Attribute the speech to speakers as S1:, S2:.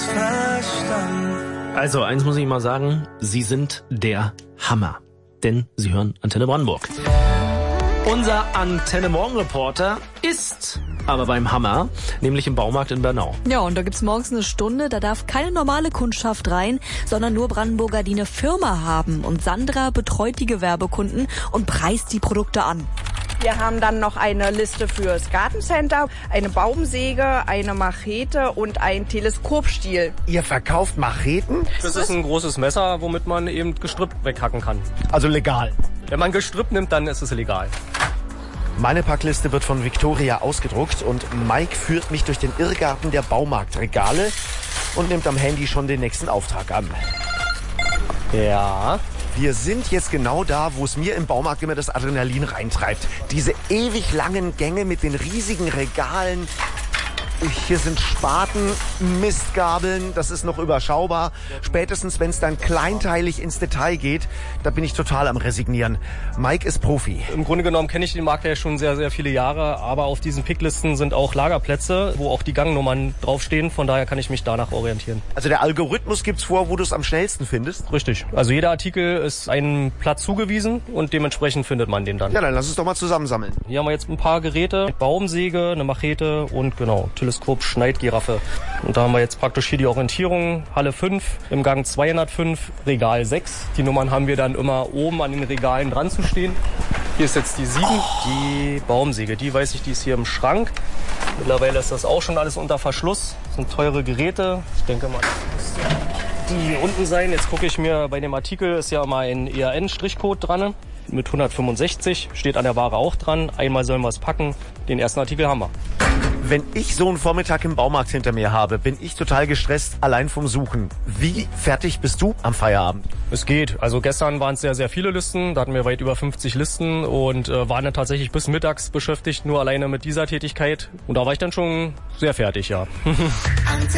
S1: verstanden.
S2: Also, eins muss ich mal sagen, Sie sind der Hammer. Denn Sie hören Antenne Brandenburg. Unser Antenne-Morgen-Reporter ist aber beim Hammer, nämlich im Baumarkt in Bernau.
S3: Ja, und da gibt's morgens eine Stunde, da darf keine normale Kundschaft rein, sondern nur Brandenburger, die eine Firma haben. Und Sandra betreut die Gewerbekunden und preist die Produkte an.
S4: Wir haben dann noch eine Liste fürs Gartencenter, eine Baumsäge, eine Machete und ein Teleskopstiel.
S5: Ihr verkauft Macheten?
S6: Das ist ein großes Messer, womit man eben Gestrüpp weghacken kann.
S5: Also legal.
S6: Wenn man Gestrüpp nimmt, dann ist es legal.
S5: Meine Packliste wird von Victoria ausgedruckt und Mike führt mich durch den Irrgarten der Baumarktregale und nimmt am Handy schon den nächsten Auftrag an.
S6: Ja.
S5: Wir sind jetzt genau da, wo es mir im Baumarkt immer das Adrenalin reintreibt. Diese ewig langen Gänge mit den riesigen Regalen. Hier sind Spaten, Mistgabeln, das ist noch überschaubar. Spätestens, wenn es dann kleinteilig ins Detail geht, da bin ich total am Resignieren. Mike ist Profi.
S6: Im Grunde genommen kenne ich den Markt ja schon sehr, sehr viele Jahre, aber auf diesen Picklisten sind auch Lagerplätze, wo auch die Gangnummern draufstehen, von daher kann ich mich danach orientieren.
S5: Also der Algorithmus gibt's vor, wo du es am schnellsten findest?
S6: Richtig, also jeder Artikel ist einem Platz zugewiesen und dementsprechend findet man den dann.
S5: Ja, dann lass uns doch mal zusammensammeln.
S6: Hier haben wir jetzt ein paar Geräte, Baumsäge, eine Machete und genau, Teleskop, Schneidgiraffe. Und da haben wir jetzt praktisch hier die Orientierung, Halle 5, im Gang 205, Regal 6. Die Nummern haben wir dann immer oben an den Regalen dran zu stehen. Hier ist jetzt die 7, die Baumsäge. Die weiß ich, die ist hier im Schrank. Mittlerweile ist das auch schon alles unter Verschluss. Das sind teure Geräte. Ich denke mal, die hier unten sein. Jetzt gucke ich mir, bei dem Artikel ist ja immer ein ERN-Strichcode dran. Mit 165 steht an der Ware auch dran. Einmal sollen wir es packen. Den ersten Artikel haben wir.
S5: Wenn ich so einen Vormittag im Baumarkt hinter mir habe, bin ich total gestresst, allein vom Suchen. Wie fertig bist du am Feierabend?
S6: Es geht. Also gestern waren es sehr, sehr viele Listen. Da hatten wir weit über 50 Listen und waren dann tatsächlich bis mittags beschäftigt, nur alleine mit dieser Tätigkeit. Und da war ich dann schon sehr fertig, ja.